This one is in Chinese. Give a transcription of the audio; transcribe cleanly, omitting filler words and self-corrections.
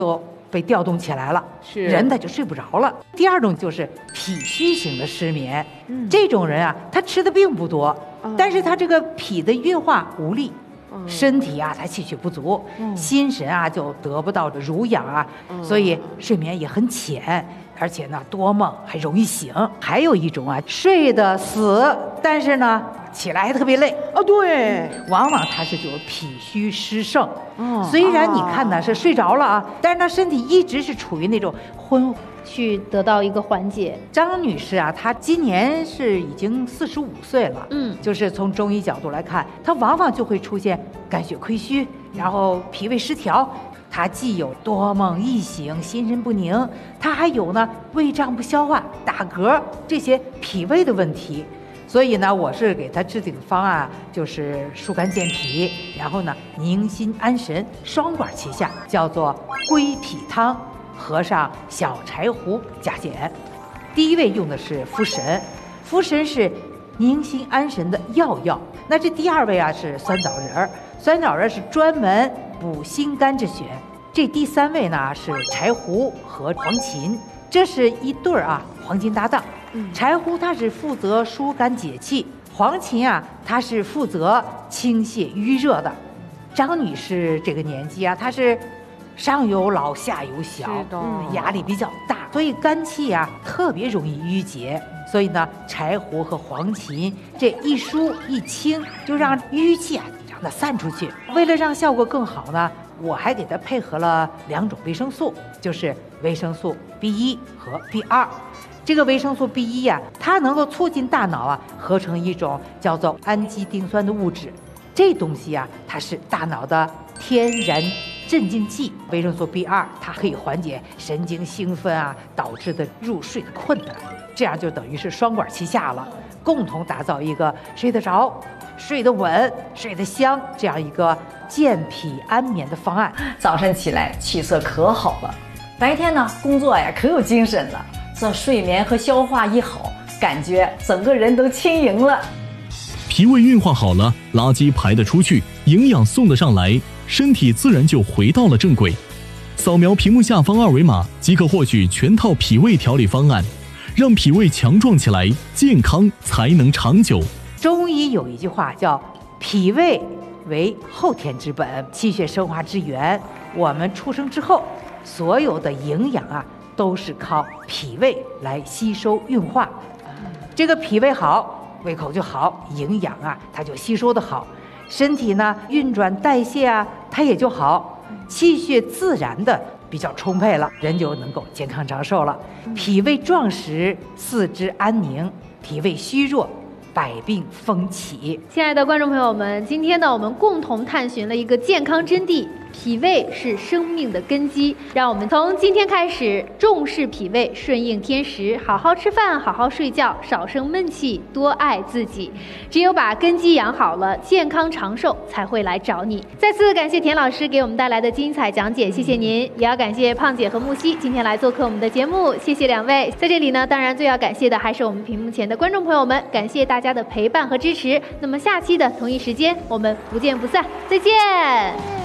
都被调动起来了，人他就睡不着了。第二种就是脾虚型的失眠，这种人啊，他吃的并不多，但是他这个脾的运化无力。身体啊，他气血不足，心神啊就得不到濡养啊，所以睡眠也很浅，而且呢多梦还容易醒。还有一种啊，睡得死，但是呢起来还特别累啊，对， 往往他是就是脾虚湿盛。虽然你看呢是睡着了啊，但是他身体一直是处于那种昏。 去得到一个缓解。 张女士啊，她今年是已经45岁了，就是从中医角度来看，她往往就会出现肝血亏虚，然后脾胃失调。她既有多梦易醒、心神不宁，她还有呢胃胀不消化、打嗝这些脾胃的问题。所以呢，我是给她制定的方案就是疏肝健脾，然后呢宁心安神，双管齐下，叫做归脾汤。合上小柴胡加减。第一位用的是茯神，茯神是宁心安神的药。那这第二位啊是酸枣仁，酸枣仁是专门补心肝之选。这第三位呢是柴胡和黄芩，这是一对啊黄金搭档。柴胡它是负责疏肝解气，黄芩啊它是负责清泻淤热的。张女士这个年纪啊，她是上有老下有小，压力比较大，所以肝气啊特别容易郁结。所以呢，柴胡和黄芩这一疏一清，就让淤气啊让它散出去。为了让效果更好呢，我还给它配合了2种维生素，就是维生素 B1 和 B2。这个维生素 B1 呀，它能够促进大脑啊合成一种叫做氨基丁酸的物质。这东西啊，它是大脑的天然镇静剂。维生素 B2 它可以缓解神经兴奋啊导致的入睡的困难，这样就等于是双管齐下了，共同打造一个睡得着、睡得稳、睡得香这样一个健脾安眠的方案。 早晨起来气色可好了，白天呢工作呀可有精神了，这睡眠和消化一好，感觉整个人都轻盈了。 脾胃运化好了，垃圾排得出去，营养送得上来，身体自然就回到了正轨。扫描屏幕下方2维码即可获取全套脾胃调理方案，让脾胃强壮起来，健康才能长久。 中医有一句话叫脾胃为后天之本，气血生化之源。我们出生之后，所有的营养啊都是靠脾胃来吸收运化。这个脾胃好，胃口就好，营养啊它就吸收的好，身体呢运转代谢啊它也就好，气血自然的比较充沛了，人就能够健康长寿了。脾胃壮实，四肢安宁；脾胃虚弱，百病风起。 亲爱的观众朋友们，今天呢，我们共同探寻了一个健康真谛。脾胃是生命的根基，让我们从今天开始重视脾胃，顺应天时，好好吃饭，好好睡觉，少生闷气，多爱自己。只有把根基养好了，健康长寿才会来找你。再次感谢田老师给我们带来的精彩讲解，谢谢您。也要感谢胖姐和木西今天来做客我们的节目，谢谢2位。在这里呢，当然最要感谢的还是我们屏幕前的观众朋友们，感谢大家的陪伴和支持。那么下期的同一时间，我们不见不散，再见。